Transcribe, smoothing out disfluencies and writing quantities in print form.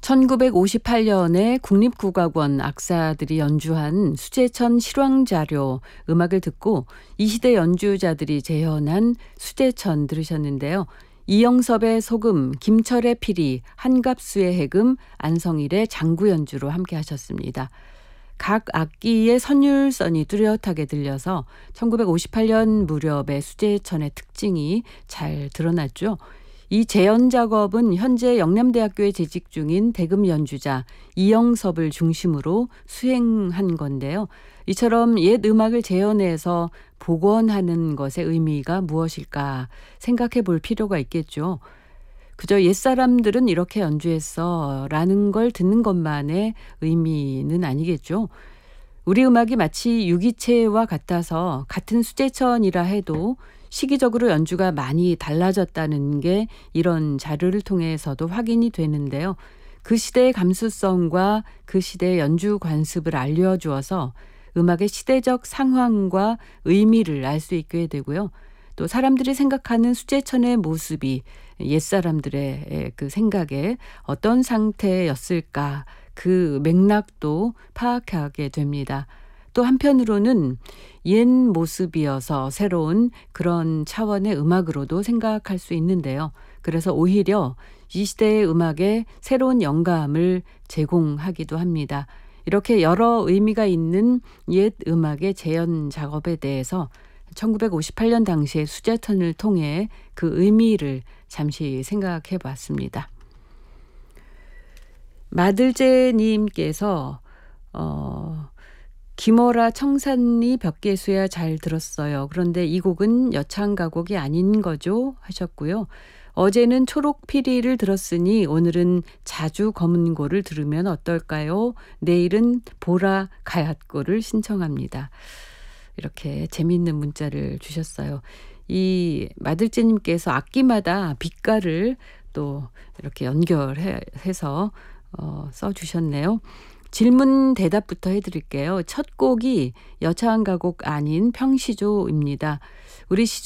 1958년에 국립국악원 악사들이 연주한 수제천 실황자료 음악을 듣고 이 시대 연주자들이 재현한 수제천 들으셨는데요. 이영섭의 소금, 김철의 피리, 한갑수의 해금, 안성일의 장구 연주로 함께 하셨습니다. 각 악기의 선율선이 뚜렷하게 들려서 1958년 무렵의 수제천의 특징이 잘 드러났죠. 이 재현 작업은 현재 영남대학교에 재직 중인 대금 연주자 이영섭을 중심으로 수행한 건데요. 이처럼 옛 음악을 재현해서 복원하는 것의 의미가 무엇일까 생각해 볼 필요가 있겠죠. 그저 옛사람들은 이렇게 연주했어 라는 걸 듣는 것만의 의미는 아니겠죠. 우리 음악이 마치 유기체와 같아서 같은 수제천이라 해도 시기적으로 연주가 많이 달라졌다는 게 이런 자료를 통해서도 확인이 되는데요. 그 시대의 감수성과 그 시대의 연주 관습을 알려주어서 음악의 시대적 상황과 의미를 알 수 있게 되고요. 또 사람들이 생각하는 수제천의 모습이 옛사람들의 그 생각에 어떤 상태였을까 그 맥락도 파악하게 됩니다. 또 한편으로는 옛 모습이어서 새로운 그런 차원의 음악으로도 생각할 수 있는데요. 그래서 오히려 이 시대의 음악에 새로운 영감을 제공하기도 합니다. 이렇게 여러 의미가 있는 옛 음악의 재현 작업에 대해서 1958년 당시의 수제천을 통해 그 의미를 잠시 생각해 봤습니다. 마들제님께서 김어라 청산리 벽계수야 잘 들었어요. 그런데 이 곡은 여창가곡이 아닌 거죠? 하셨고요. 어제는 초록피리를 들었으니 오늘은 자주 검은고를 들으면 어떨까요? 내일은 보라 가얏고를 신청합니다. 이렇게 재미있는 문자를 주셨어요. 이 마들제님께서 악기마다 빛깔을 또 이렇게 연결해서 써주셨네요. 질문 대답부터 해드릴게요. 첫 곡이 여차한가곡 아닌 평시조입니다. 우리